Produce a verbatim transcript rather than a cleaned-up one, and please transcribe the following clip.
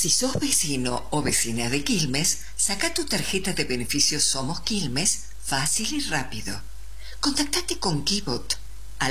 Si sos vecino o vecina de Quilmes, saca tu tarjeta de beneficios Somos Quilmes fácil y rápido. Contactate con Kibot